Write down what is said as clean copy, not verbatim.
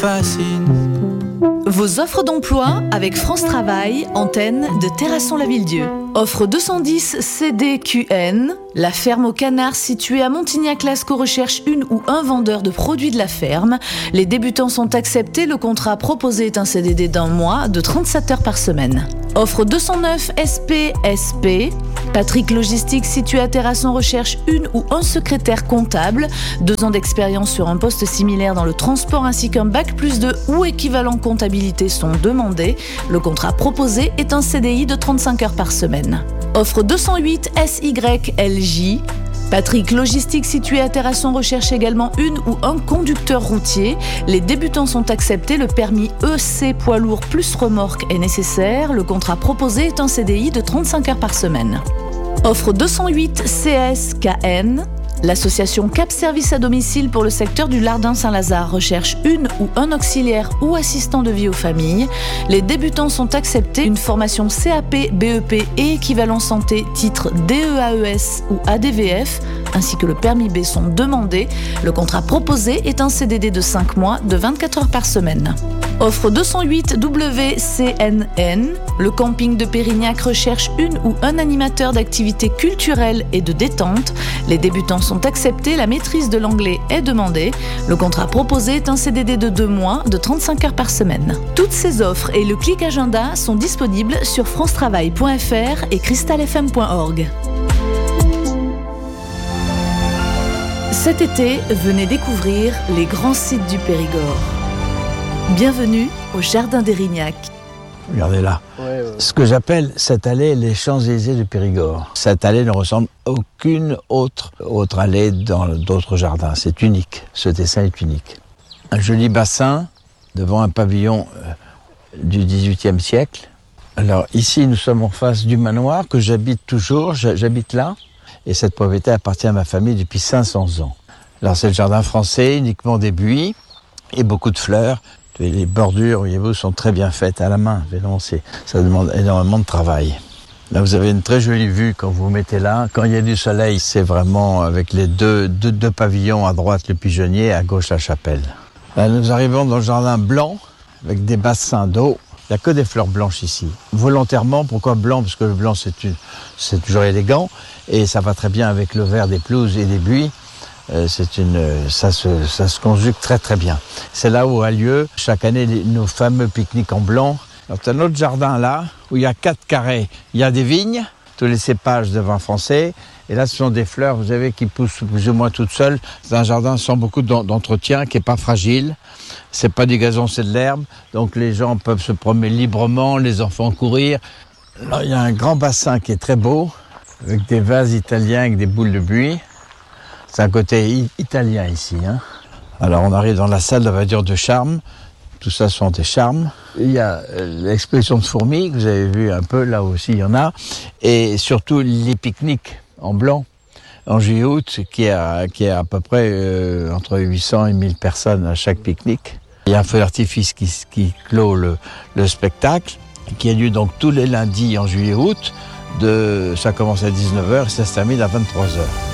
fascine. Vos offres d'emploi avec France Travail, antenne de Terrasson-Lavilledieu. Offre 210 CDQN. La ferme aux canards située à Montignac-Lascaux recherche une ou un vendeur de produits de la ferme. Les débutants sont acceptés. Le contrat proposé est un CDD d'1 mois de 37 heures par semaine. Offre 209 SPSP. Patrick Logistique situé à Terrasson recherche une ou un secrétaire comptable. 2 ans d'expérience sur un poste similaire dans le transport ainsi qu'un bac+2 ou équivalent comptabilité sont demandés. Le contrat proposé est un CDI de 35 heures par semaine. Offre 208 SYLJ. Patrick Logistique situé à Terrasson recherche également une ou un conducteur routier. Les débutants sont acceptés. Le permis EC poids lourd plus remorque est nécessaire. Le contrat proposé est un CDI de 35 heures par semaine. Offre 208 CSKN. L'association Cap Service à domicile pour le secteur du Lardin-Saint-Lazare recherche une ou un auxiliaire ou assistant de vie aux familles. Les débutants sont acceptés. Une formation CAP, BEP et équivalent santé, titre DEAES ou ADVF, ainsi que le permis B sont demandés. Le contrat proposé est un CDD de 5 mois de 24 heures par semaine. Offre 208 WCNN. Le camping de Pérignac recherche une ou un animateur d'activités culturelles et de détente. Les débutants sont acceptés. La maîtrise de l'anglais est demandée. Le contrat proposé est un CDD de 2 mois de 35 heures par semaine. Toutes ces offres et le clic agenda sont disponibles sur francetravail.fr et cristalfm.org. Cet été, venez découvrir les grands sites du Périgord. Bienvenue au Jardin d'Érignac. Regardez là. Ce que j'appelle cette allée les Champs-Élysées du Périgord. Cette allée ne ressemble à aucune autre allée dans d'autres jardins. C'est unique. Ce dessin est unique. Un joli bassin devant un pavillon du XVIIIe siècle. Alors ici, nous sommes en face du manoir que j'habite toujours. J'habite là. Et cette propriété appartient à ma famille depuis 500 ans. Alors c'est le jardin français, uniquement des buis et beaucoup de fleurs. Les bordures, voyez-vous, sont très bien faites à la main. Évidemment, ça demande énormément de travail. Là, vous avez une très jolie vue quand vous vous mettez là. Quand il y a du soleil, c'est vraiment avec les deux pavillons, à droite le pigeonnier, à gauche la chapelle. Là, nous arrivons dans le jardin blanc, avec des bassins d'eau. Il n'y a que des fleurs blanches ici. Volontairement, pourquoi blanc ? Parce que le blanc, c'est toujours élégant. Et ça va très bien avec le vert des pelouses et des buis. Ça se conjugue très très bien. C'est là où a lieu chaque année nos fameux pique-niques en blanc. Alors, c'est un autre jardin là, où il y a 4 carrés. Il y a des vignes, tous les cépages de vin français. Et là, ce sont des fleurs, vous savez, qui poussent plus ou moins toutes seules. C'est un jardin sans beaucoup d'entretien, qui n'est pas fragile. C'est pas du gazon, c'est de l'herbe. Donc les gens peuvent se promener librement, les enfants courir. Alors, il y a un grand bassin qui est très beau, avec des vases italiens avec des boules de buis. C'est un côté italien ici. Alors on arrive dans la salle, on va dire, de charme. Tout ça sont des charmes. Il y a l'exposition de fourmis, que vous avez vu un peu, là aussi il y en a. Et surtout les pique-niques en blanc, en juillet-août, qui a à peu près entre 800 et 1000 personnes à chaque pique-nique. Il y a un feu d'artifice qui clôt le spectacle, qui a lieu donc tous les lundis en juillet-août. Ça commence à 19h et ça se termine à 23h.